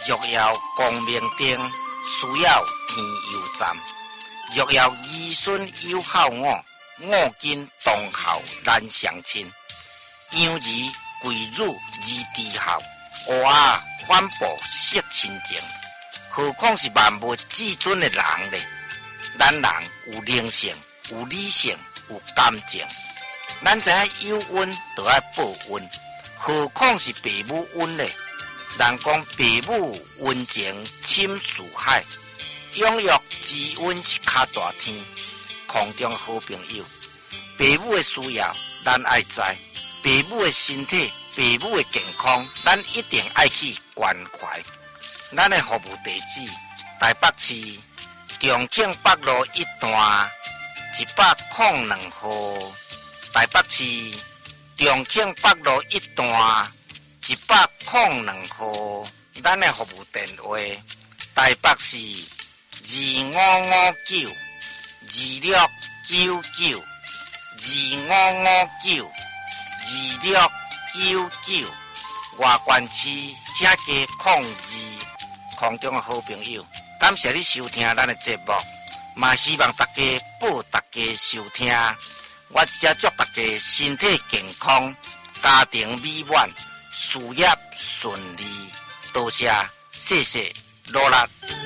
若要光明灯，需要天油站。若要儿孙有孝我，我今同孝难相亲。养儿贵辱而知孝，娃啊反哺惜亲情。何况是万物至尊的人呢？咱人有灵性，有理性，有感情。咱知影有恩就要报恩，何况是父母恩呢？人讲父母恩情深似海，养育之恩是较大天。空中好朋友，父母的需要咱爱知，父母的身体、父母的健康，咱一定爱去关怀。咱的服务地址：台北市重庆北路一段102号。台北市重庆北路一段102号。咱的服务电话：台北市2559259925592699。外关市请加02。空中的好朋友，感谢你收听咱的节目，嘛希望大家报大家收听。我只祝大家身体健康，家庭美满，事业顺利。多谢，谢谢，努力。